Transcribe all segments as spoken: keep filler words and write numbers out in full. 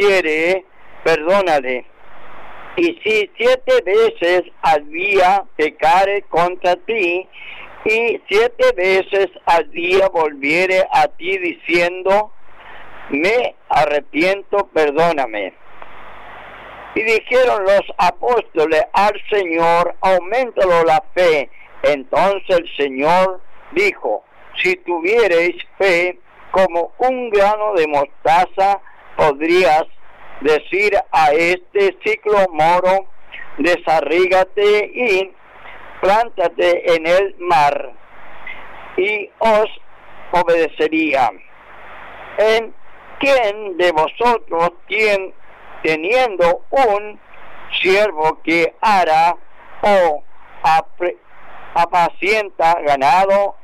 volviere, perdónale. Y si siete veces al día pecare contra ti, y siete veces al día volviere a ti diciendo, me arrepiento, perdóname. Y dijeron los apóstoles al Señor, auméntalo la fe. Entonces el Señor dijo, si tuviereis fe como un grano de mostaza, podrías decir a este sicómoro, desarrígate y plántate en el mar, y os obedecería. ¿En quién de vosotros, quien teniendo un siervo que ara o apre, apacienta ganado,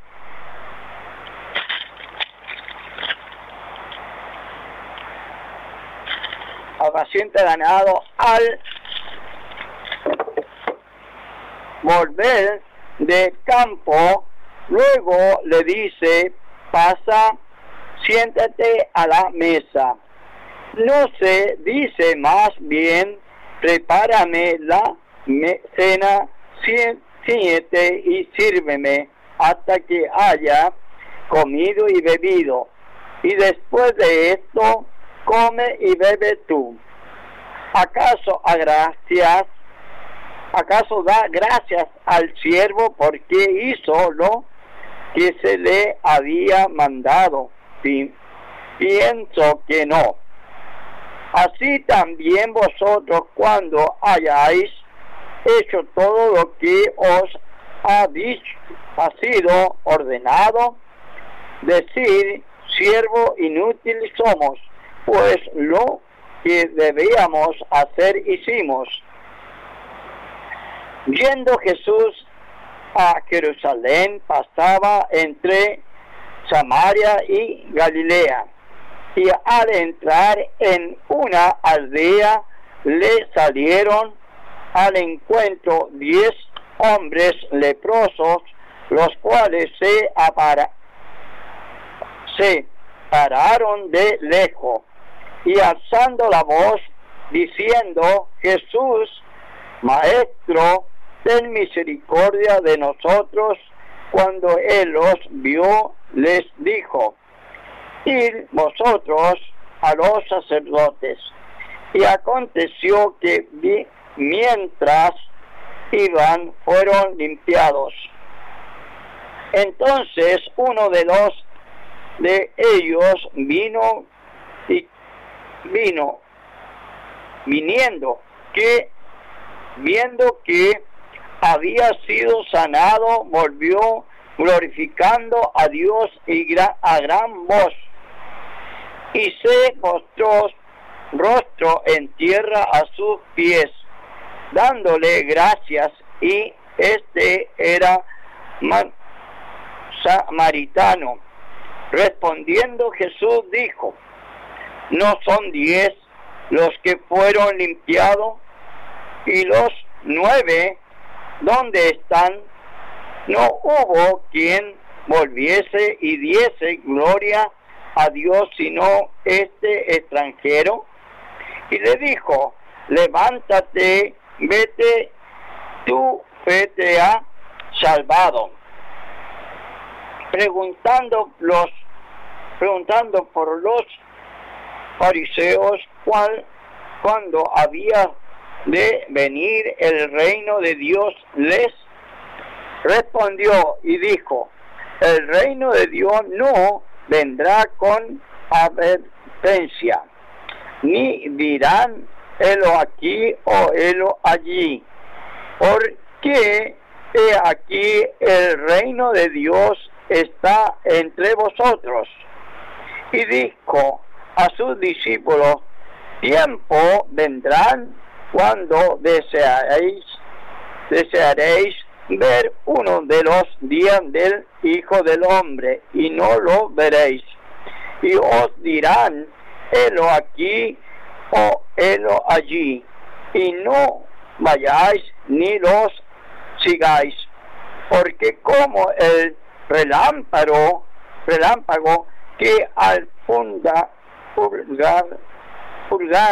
apacienta ganado, al volver de campo, luego le dice, pasa, siéntate a la mesa? No se dice más bien, prepárame la cena, ciñete y sírveme hasta que haya comido y bebido, y después de esto, come y bebe tú. ¿Acaso a gracias, acaso da gracias al siervo porque hizo lo que se le había mandado? Sí, pienso que no. Así también vosotros, cuando hayáis hecho todo lo que os ha dicho, ha sido ordenado, decir, siervo inútil somos, pues lo que debíamos hacer hicimos. Yendo Jesús a Jerusalén, pasaba entre Samaria y Galilea, y al entrar en una aldea le salieron al encuentro diez hombres leprosos, los cuales se, apara, se pararon de lejos y alzando la voz diciendo, Jesús, Maestro, ten misericordia de nosotros. Cuando él los vio, les dijo, id vosotros a los sacerdotes. Y aconteció que vi, mientras iban, fueron limpiados. Entonces uno de los de ellos vino y vino viniendo que viendo que había sido sanado, volvió glorificando a Dios y gra, a gran voz, y se postró rostro en tierra a sus pies, dándole gracias. Y este era man, samaritano. Respondiendo Jesús dijo, ¿no son diez los que fueron limpiados? Y los nueve, ¿dónde están? No hubo quien volviese y diese gloria a Dios, sino este extranjero. Y le dijo, levántate, vete, tu fe te ha salvado. Preguntando los, preguntando por los fariseos cuál, cuando había de venir el reino de Dios, les respondió y dijo, el reino de Dios no vendrá con advertencia, ni dirán, helo aquí o helo allí, porque he aquí el reino de Dios está entre vosotros. Y dijo a sus discípulos, tiempo vendrán cuando desearéis, desearéis ver uno de los días del Hijo del Hombre, y no lo veréis. Y os dirán, helo aquí o helo allí, y no vayáis ni los sigáis, porque como el relámpago, relámpago que al funda pulgar, pulgar